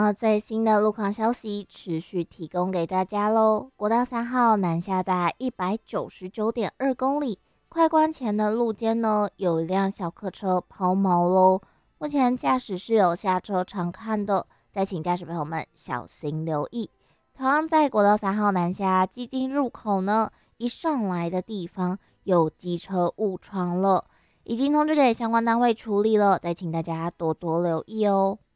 最新的路况消息持续提供给大家喽。国道3号南下在199.2公里，快关前的路肩呢，有一辆小客车抛锚喽。目前驾驶是有下车常看的，再请驾驶朋友们小心留意。同样在国道3号南下基金入口呢，一上来的地方有机车误闯了，已经通知给相关单位处理了，再请大家多多留意哦。